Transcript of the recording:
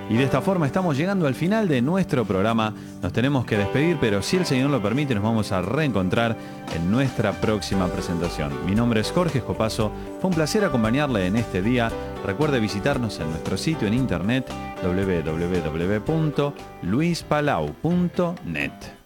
Y de esta forma estamos llegando al final de nuestro programa. Nos tenemos que despedir, pero si el Señor lo permite, nos vamos a reencontrar en nuestra próxima presentación. Mi nombre es Jorge Escopazo. Fue un placer acompañarle en este día. Recuerde visitarnos en nuestro sitio en internet www.luispalau.net.